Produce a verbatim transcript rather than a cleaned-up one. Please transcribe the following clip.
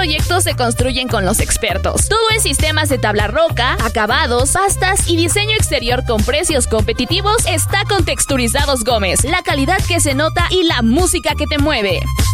proyectos se construyen con los expertos. Todo en sistemas de tabla roca, acabados, pastas y diseño exterior con precios competitivos está con Texturizados Gómez. La calidad que se nota y la música que te mueve.